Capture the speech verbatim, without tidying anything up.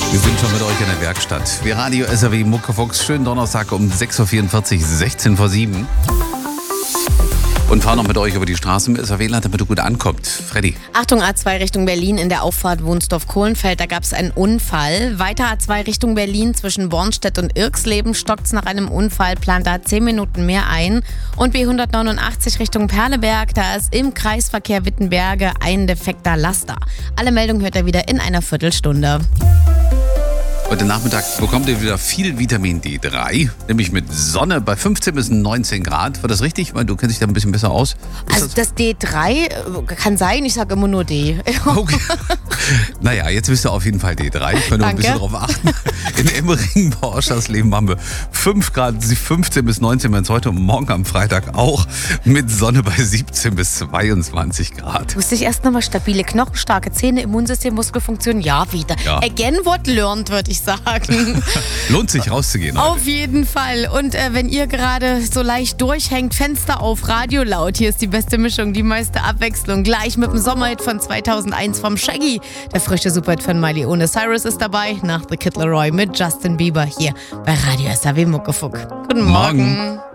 Wir sind schon mit euch in der Werkstatt. Wir Radio S R W Muckefuchs. Schönen Donnerstag um sechs Uhr vierundvierzig, sechzehn vor sieben. Und fahren noch mit euch über die Straßen im S R W-Land, damit du gut ankommt. Freddy. Achtung, A zwei Richtung Berlin in der Auffahrt Wunsdorf-Kohlenfeld, da gab es einen Unfall. Weiter A zwei Richtung Berlin zwischen Bornstedt und Irxleben stockt es nach einem Unfall, plant da zehn Minuten mehr ein. Und B hundertneunundachtzig Richtung Perleberg, da ist im Kreisverkehr Wittenberge ein defekter Laster. Alle Meldungen hört ihr wieder in einer Viertelstunde. Heute Nachmittag bekommt ihr wieder viel Vitamin D drei, nämlich mit Sonne bei fünfzehn bis neunzehn Grad. War das richtig? Weil du kennst dich da ein bisschen besser aus. Ist also das, das D drei kann sein, ich sage immer nur D. Okay. Naja, jetzt wisst ihr auf jeden Fall D drei. Ich kann nur ein bisschen drauf achten. In Emmeringen bei Oschersleben haben wir fünf Grad, fünfzehn bis neunzehn, wenn es heute und morgen am Freitag auch, mit Sonne bei siebzehn bis zweiundzwanzig Grad. Wusste ich erst nochmal, stabile Knochen, starke Zähne, Immunsystem, Muskelfunktion, ja wieder. Ja. Again what learned, würde ich sagen. Lohnt sich rauszugehen heute. Auf jeden Fall. Und äh, wenn ihr gerade so leicht durchhängt, Fenster auf, Radio laut. Hier ist die beste Mischung, die meiste Abwechslung. Gleich mit dem Sommerhit von zweitausendeins vom Shaggy. Der frische Superhit von Miley ohne Cyrus ist dabei. Nach The Kid Laroi mit Justin Bieber hier bei Radio S R W Muckefuck. Guten Morgen. Morgen.